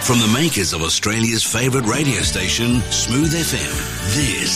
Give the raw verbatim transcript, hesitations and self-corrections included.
From the makers of Australia's favourite radio station, Smooth F M, this